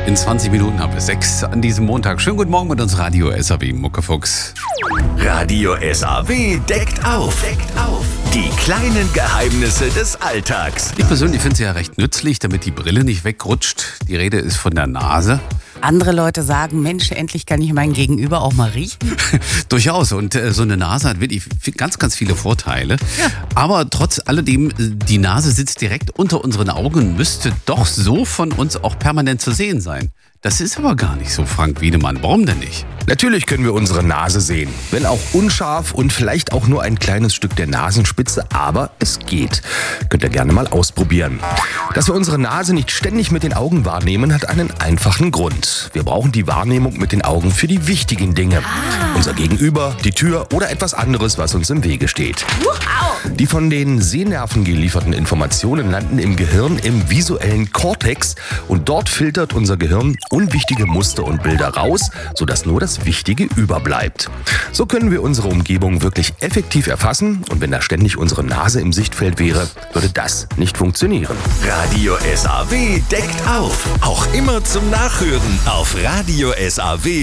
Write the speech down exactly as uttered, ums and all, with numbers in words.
In zwanzig Minuten haben wir sechs an diesem Montag. Schönen guten Morgen mit uns Radio S A W Muckefuchs. Radio S A W deckt auf. Deckt auf. Die kleinen Geheimnisse des Alltags. Ich persönlich finde sie ja recht nützlich, damit die Brille nicht wegrutscht. Die Rede ist von der Nase. Andere Leute sagen, Mensch, endlich kann ich mein Gegenüber auch mal riechen. Durchaus. Und äh, so eine Nase hat wirklich ganz, ganz viele Vorteile. Ja. Aber trotz alledem, die Nase sitzt direkt unter unseren Augen und müsste doch so von uns auch permanent zu sehen sein. Das ist aber gar nicht so, Frank Wiedemann. Warum denn nicht? Natürlich können wir unsere Nase sehen, wenn auch unscharf und vielleicht auch nur ein kleines Stück der Nasenspitze, aber es geht. Könnt ihr gerne mal ausprobieren. Dass wir unsere Nase nicht ständig mit den Augen wahrnehmen, hat einen einfachen Grund. Wir brauchen die Wahrnehmung mit den Augen für die wichtigen Dinge. Ah. Unser Gegenüber, die Tür oder etwas anderes, was uns im Wege steht. Wow. Die von den Sehnerven gelieferten Informationen landen im Gehirn im visuellen Kortex und dort filtert unser Gehirn unwichtige Muster und Bilder raus, sodass nur das Wichtige überbleibt. So können wir unsere Umgebung wirklich effektiv erfassen und wenn da ständig unsere Nase im Sichtfeld wäre, würde das nicht funktionieren. Radio S A W deckt auf. Auch immer zum Nachhören auf Radio S A W.